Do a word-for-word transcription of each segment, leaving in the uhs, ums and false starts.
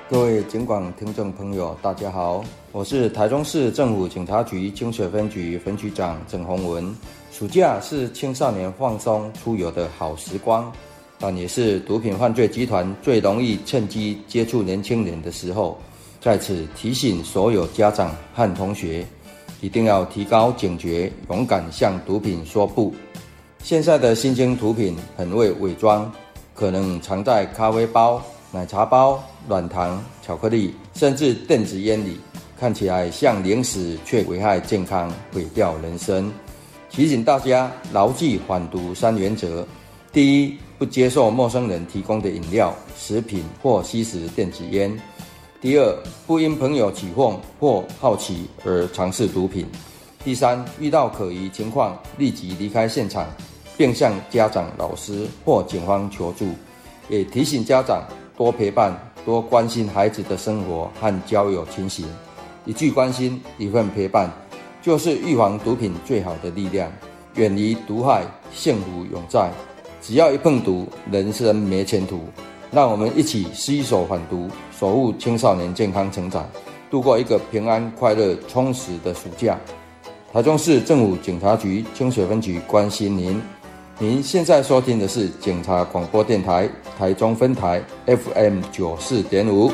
各位警广听众朋友，大家好，我是台中市政府警察局清水分局分局长郑宏文。暑假是青少年放松出游的好时光，但也是毒品犯罪集团最容易趁机接触年轻人的时候。在此提醒所有家长和同学，一定要提高警觉，勇敢向毒品说不。现在的新兴毒品很会伪装，可能藏在咖啡包、奶茶包、软糖、巧克力，甚至电子烟里，看起来像零食，却危害健康，毁掉人生。提醒大家牢记反毒三原则：第一，不接受陌生人提供的饮料、食品或吸食电子烟；第二，不因朋友起哄或好奇而尝试毒品；第三，遇到可疑情况，立即离开现场，并向家长、老师或警方求助。也提醒家长多陪伴、多关心孩子的生活和交友情形。一句关心，一份陪伴，就是预防毒品最好的力量。远离毒害，幸福永在。只要一碰毒，人生没前途。让我们一起携手反毒，守护青少年健康成长，度过一个平安、快乐、充实的暑假。台中市政府警察局清水分局关心您。您现在收听的是警察广播电台台中分台 F M 九十四点五。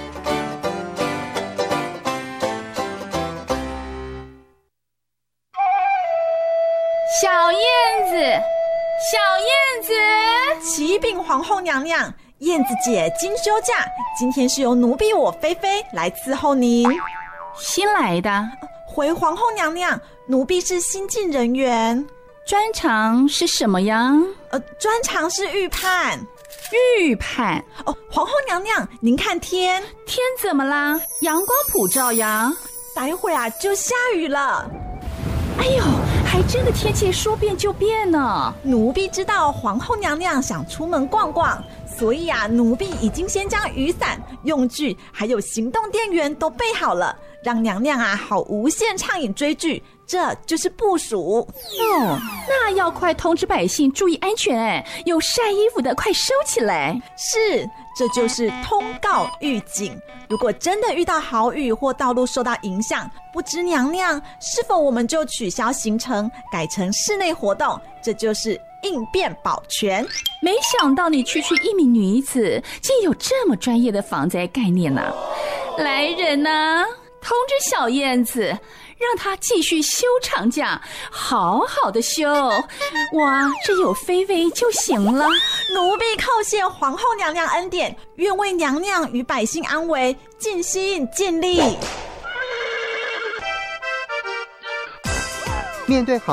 小燕子，小燕子， 启禀皇后娘娘，燕子姐今休假，今天是由奴婢我菲菲来伺候您。 新来的？ 回皇后娘娘，奴婢是新进人员。 专长是什么呀？ 呃，专长是预判。 预判？ 哦，皇后娘娘，您看天， 天怎么啦？阳光普照呀。 待会啊就下雨了。 哎呦，还真的天气说变就变呢。 奴婢知道皇后娘娘想出门逛逛，所以啊，奴婢已经先将雨伞、用具还有行动电源都备好了，让娘娘啊好无限畅饮追剧。这就是部署哦，那要快通知百姓注意安全哎！有晒衣服的快收起来。 是，这就是通告预警。如果真的遇到豪雨或道路受到影响，不知娘娘是否我们就取消行程，改成室内活动？这就是应变保全。 没想到你区区一名女子，竟有这么专业的防灾概念呢、啊！来人啊，通知小燕子。让他继续休长假，好好的休。哇，这有菲菲就行了。 奴婢叩谢皇后娘娘恩典，愿为娘娘与百姓安危尽心尽力。 面对好